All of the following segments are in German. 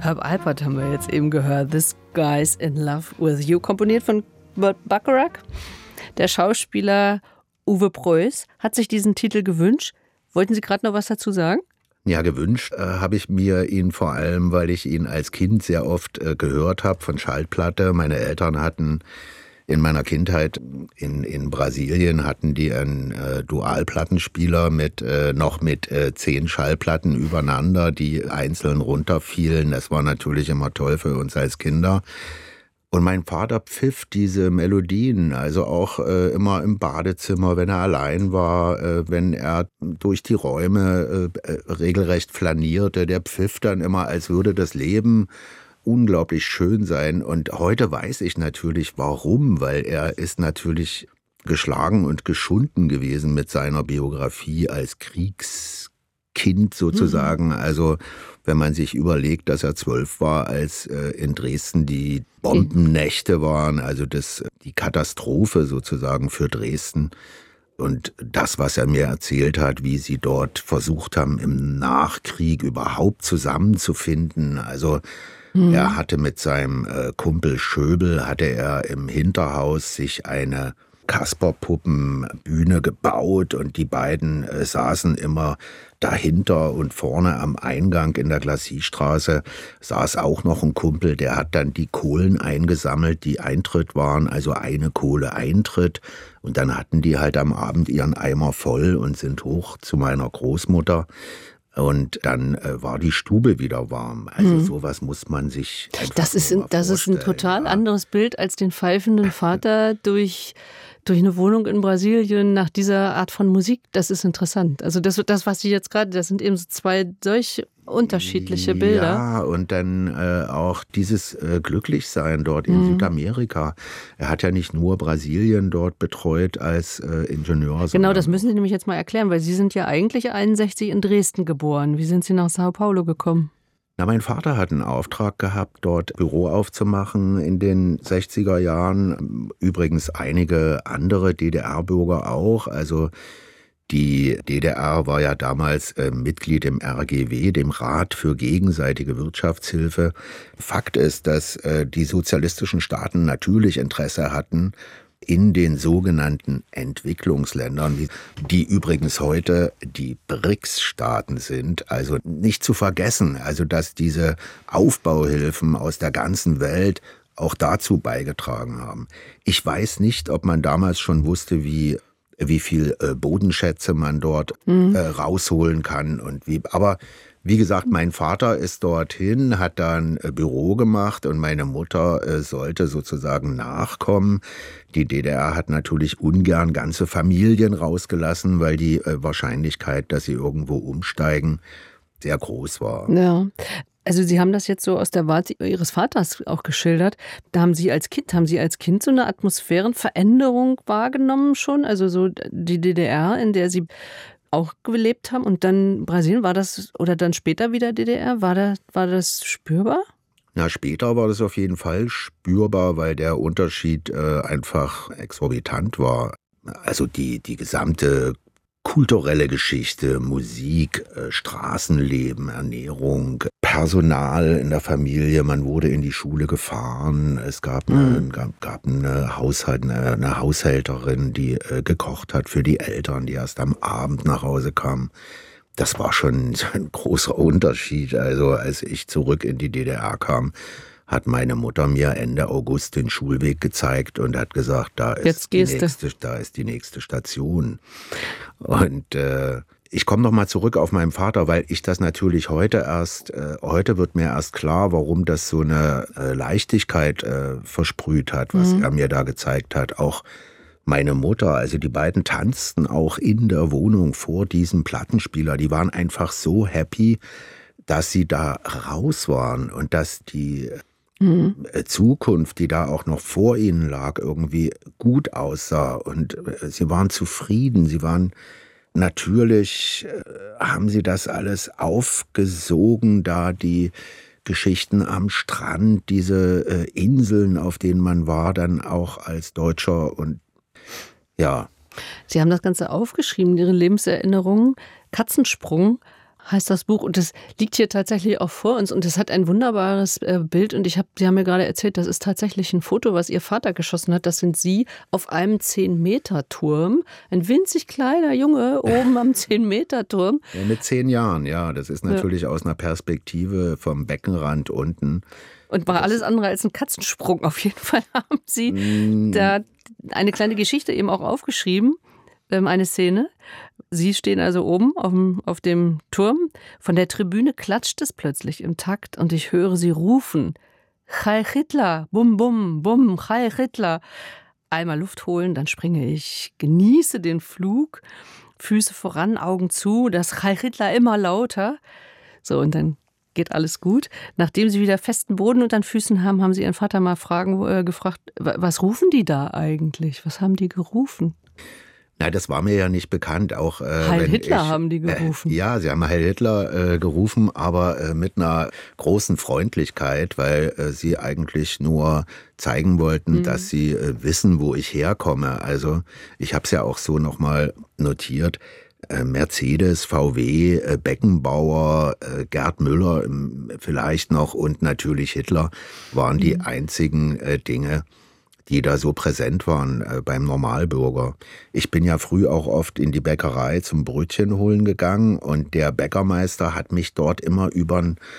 Herb Alpert haben wir jetzt eben gehört. This Guy's in Love with You, komponiert von Burt Bacharach. Der Schauspieler Uwe Preuß hat sich diesen Titel gewünscht. Wollten Sie gerade noch was dazu sagen? Ja, gewünscht habe ich mir ihn vor allem, weil ich ihn als Kind sehr oft gehört habe von Schallplatte. Meine Eltern hatten in meiner Kindheit in Brasilien hatten die einen Dualplattenspieler mit 10 Schallplatten übereinander, die einzeln runterfielen. Das war natürlich immer toll für uns als Kinder. Und mein Vater pfiff diese Melodien, also auch immer im Badezimmer, wenn er allein war, wenn er durch die Räume regelrecht flanierte. Der pfiff dann immer, als würde das Leben unglaublich schön sein. Und heute weiß ich natürlich, warum, weil er ist natürlich geschlagen und geschunden gewesen mit seiner Biografie als Kriegskind sozusagen. Also wenn man sich überlegt, dass er 12 war, als in Dresden die Bombennächte waren, also die Katastrophe sozusagen für Dresden. Und das, was er mir erzählt hat, wie sie dort versucht haben, im Nachkrieg überhaupt zusammenzufinden. Also er hatte mit seinem Kumpel Schöbel, hatte er im Hinterhaus sich eine Kasperpuppenbühne gebaut und die beiden saßen immer dahinter und vorne am Eingang in der Glassiestraße saß auch noch ein Kumpel, der hat dann die Kohlen eingesammelt, die Eintritt waren, also eine Kohle Eintritt, und dann hatten die halt am Abend ihren Eimer voll und sind hoch zu meiner Großmutter. Und dann war die Stube wieder warm. Also sowas muss man sich einfach Das ist ein total anderes Bild als den pfeifenden Vater durch eine Wohnung in Brasilien nach dieser Art von Musik. Das ist interessant. Also das was Sie jetzt gerade, das sind eben so zwei solch unterschiedliche Bilder. Ja, und dann auch dieses Glücklichsein dort in Südamerika. Er hat ja nicht nur Brasilien dort betreut als Ingenieur. Genau, das müssen Sie nämlich jetzt mal erklären, weil Sie sind ja eigentlich 61 in Dresden geboren. Wie sind Sie nach Sao Paulo gekommen? Na, mein Vater hat einen Auftrag gehabt, dort Büro aufzumachen in den 60er Jahren. Übrigens einige andere DDR-Bürger auch. Also die DDR war ja damals Mitglied im RGW, dem Rat für gegenseitige Wirtschaftshilfe. Fakt ist, dass die sozialistischen Staaten natürlich Interesse hatten, in den sogenannten Entwicklungsländern, die übrigens heute die BRICS-Staaten sind, also nicht zu vergessen, also dass diese Aufbauhilfen aus der ganzen Welt auch dazu beigetragen haben. Ich weiß nicht, ob man damals schon wusste, wie viel Bodenschätze man dort rausholen kann aber wie gesagt, mein Vater ist dorthin, hat da ein Büro gemacht und meine Mutter sollte sozusagen nachkommen. Die DDR hat natürlich ungern ganze Familien rausgelassen, weil die Wahrscheinlichkeit, dass sie irgendwo umsteigen, sehr groß war. Ja. Also Sie haben das jetzt so aus der Warte Ihres Vaters auch geschildert. Da haben Sie als Kind so eine Atmosphärenveränderung wahrgenommen schon? Also so die DDR, in der Sie auch gelebt haben, und dann Brasilien, war das, oder dann später wieder DDR, war das spürbar? Na, später war das auf jeden Fall spürbar, weil der Unterschied einfach exorbitant war. Also die gesamte kulturelle Geschichte, Musik, Straßenleben, Ernährung, Personal in der Familie, man wurde in die Schule gefahren, es gab eine Haushälterin, die gekocht hat für die Eltern, die erst am Abend nach Hause kam. Das war schon ein großer Unterschied. Also als ich zurück in die DDR kam, hat meine Mutter mir Ende August den Schulweg gezeigt und hat gesagt, da ist die nächste Station. Und ich komme noch mal zurück auf meinen Vater, weil ich das natürlich heute wird mir erst klar, warum das so eine Leichtigkeit versprüht hat, was er mir da gezeigt hat. Auch meine Mutter, also die beiden tanzten auch in der Wohnung vor diesem Plattenspieler. Die waren einfach so happy, dass sie da raus waren und dass die Zukunft, die da auch noch vor ihnen lag, irgendwie gut aussah. Und sie waren zufrieden, natürlich haben sie das alles aufgesogen, da die Geschichten am Strand, diese Inseln, auf denen man war, dann auch als Deutscher, und ja. Sie haben das Ganze aufgeschrieben, Ihre Lebenserinnerungen. Katzensprung heißt das Buch. Und das liegt hier tatsächlich auch vor uns. Und das hat ein wunderbares Bild. Und Sie haben mir gerade erzählt, das ist tatsächlich ein Foto, was Ihr Vater geschossen hat. Das sind Sie auf einem 10-Meter-Turm. Ein winzig kleiner Junge oben am 10-Meter-Turm. Ja, mit 10 Jahren, ja. Das ist natürlich aus einer Perspektive vom Beckenrand unten. Und war alles andere als ein Katzensprung. Auf jeden Fall haben Sie da eine kleine Geschichte eben auch aufgeschrieben. Eine Szene. Sie stehen also oben auf dem Turm. Von der Tribüne klatscht es plötzlich im Takt und ich höre sie rufen. Heil Hitler, bum, bum, bum, Heil Hitler. Einmal Luft holen, dann springe ich, genieße den Flug, Füße voran, Augen zu, das Heil Hitler immer lauter. So, und dann geht alles gut. Nachdem Sie wieder festen Boden unter den Füßen haben, haben Sie Ihren Vater mal gefragt, was rufen die da eigentlich? Was haben die gerufen? Na, das war mir ja nicht bekannt. Auch Heil Hitler haben die gerufen. Ja, sie haben Heil Hitler gerufen, aber mit einer großen Freundlichkeit, weil sie eigentlich nur zeigen wollten, dass sie wissen, wo ich herkomme. Also ich habe es ja auch so nochmal notiert. Mercedes, VW, Beckenbauer, Gerd Müller vielleicht noch und natürlich Hitler waren die einzigen Dinge, die da so präsent waren beim Normalbürger. Ich bin ja früh auch oft in die Bäckerei zum Brötchen holen gegangen und der Bäckermeister hat mich dort immer über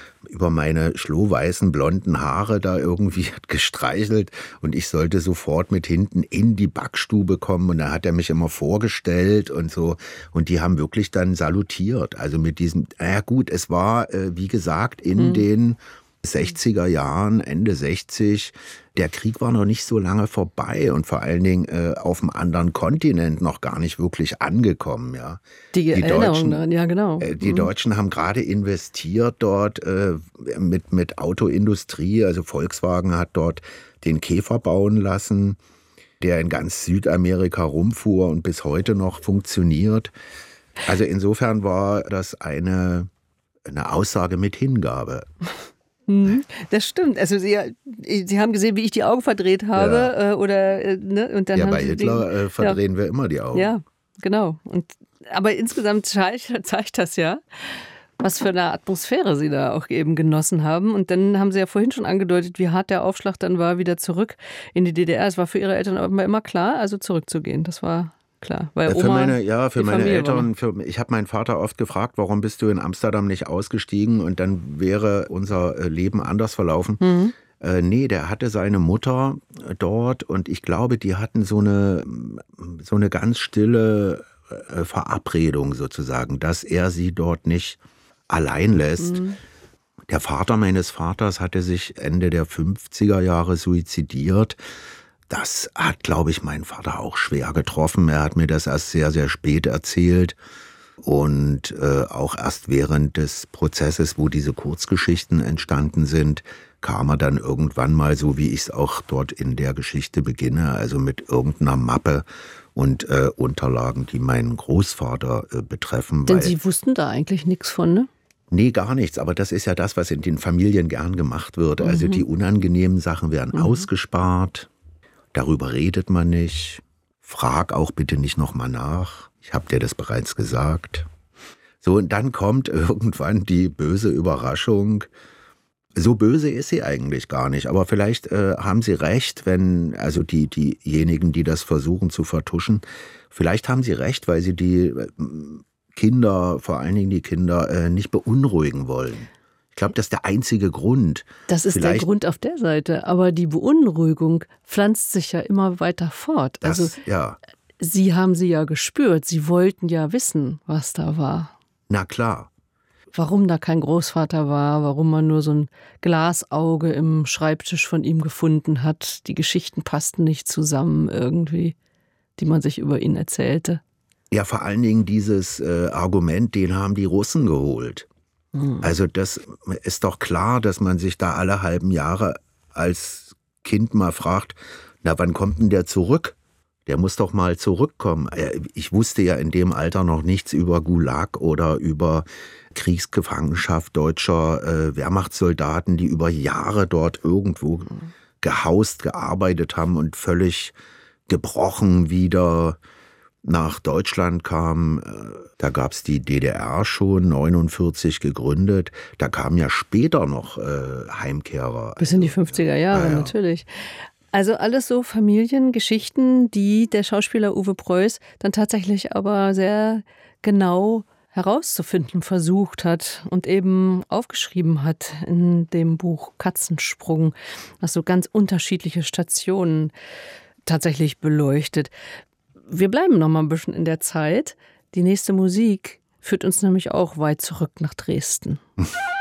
meine schlohweißen blonden Haare da irgendwie gestreichelt und ich sollte sofort mit hinten in die Backstube kommen und da hat er mich immer vorgestellt und so und die haben wirklich dann salutiert. Also mit diesem, gut, es war wie gesagt in den 60er Jahren, Ende 60, der Krieg war noch nicht so lange vorbei und vor allen Dingen auf einem anderen Kontinent noch gar nicht wirklich angekommen. Ja. Die Erinnerung daran, ja genau. Die Deutschen haben gerade investiert dort mit Autoindustrie, also Volkswagen hat dort den Käfer bauen lassen, der in ganz Südamerika rumfuhr und bis heute noch funktioniert. Also insofern war das eine Aussage mit Hingabe. Das stimmt. Also Sie haben gesehen, wie ich die Augen verdreht habe. Ja. Und dann ja, haben bei Sie Hitler verdrehen wir immer die Augen. Ja, genau. Aber insgesamt zeigt das ja, was für eine Atmosphäre Sie da auch eben genossen haben. Und dann haben Sie ja vorhin schon angedeutet, wie hart der Aufschlag dann war, wieder zurück in die DDR. Es war für Ihre Eltern aber immer klar, also zurückzugehen. Das war klar. Weil für Oma, meine Eltern, ich habe meinen Vater oft gefragt, warum bist du in Amsterdam nicht ausgestiegen und dann wäre unser Leben anders verlaufen. Nee, der hatte seine Mutter dort und ich glaube, die hatten so eine ganz stille Verabredung sozusagen, dass er sie dort nicht allein lässt. Der Vater meines Vaters hatte sich Ende der 50er Jahre suizidiert. Das hat, glaube ich, meinen Vater auch schwer getroffen. Er hat mir das erst sehr, sehr spät erzählt und auch erst während des Prozesses, wo diese Kurzgeschichten entstanden sind, kam er dann irgendwann mal, so wie ich es auch dort in der Geschichte beginne, also mit irgendeiner Mappe und Unterlagen, die meinen Großvater betreffen. Denn Sie wussten da eigentlich nichts von, ne? Nee, gar nichts. Aber das ist ja das, was in den Familien gern gemacht wird. Also die unangenehmen Sachen werden ausgespart. Darüber redet man nicht. Frag auch bitte nicht nochmal nach. Ich habe dir das bereits gesagt. So, und dann kommt irgendwann die böse Überraschung. So böse ist sie eigentlich gar nicht. Aber vielleicht haben Sie recht, also diejenigen, die das versuchen zu vertuschen, vielleicht haben Sie recht, weil sie die Kinder, vor allen Dingen die Kinder, nicht beunruhigen wollen. Ich glaube, das ist der einzige Grund. Das ist der Grund auf der Seite. Aber die Beunruhigung pflanzt sich ja immer weiter fort. Sie haben sie ja gespürt. Sie wollten ja wissen, was da war. Na klar. Warum da kein Großvater war, warum man nur so ein Glasauge im Schreibtisch von ihm gefunden hat. Die Geschichten passten nicht zusammen irgendwie, die man sich über ihn erzählte. Ja, vor allen Dingen dieses Argument, den haben die Russen geholt. Also das ist doch klar, dass man sich da alle halben Jahre als Kind mal fragt, na wann kommt denn der zurück? Der muss doch mal zurückkommen. Ich wusste ja in dem Alter noch nichts über Gulag oder über Kriegsgefangenschaft deutscher Wehrmachtssoldaten, die über Jahre dort irgendwo gehaust, gearbeitet haben und völlig gebrochen wieder nach Deutschland kam, da gab es die DDR schon, 49 gegründet. Da kamen ja später noch Heimkehrer. Bis in die 50er Jahre, natürlich. Also alles so Familiengeschichten, die der Schauspieler Uwe Preuß dann tatsächlich aber sehr genau herauszufinden versucht hat und eben aufgeschrieben hat in dem Buch Katzensprung, was so ganz unterschiedliche Stationen tatsächlich beleuchtet. Wir bleiben noch mal ein bisschen in der Zeit. Die nächste Musik führt uns nämlich auch weit zurück nach Dresden.